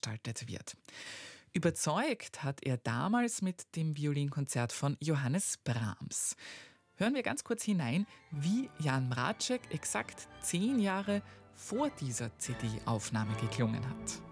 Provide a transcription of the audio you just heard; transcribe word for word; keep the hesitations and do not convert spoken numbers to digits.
veranstaltet wird. Überzeugt hat er damals mit dem Violinkonzert von Johannes Brahms. Hören wir ganz kurz hinein, wie Jan Mraczek exakt zehn Jahre vor dieser C D-Aufnahme geklungen hat.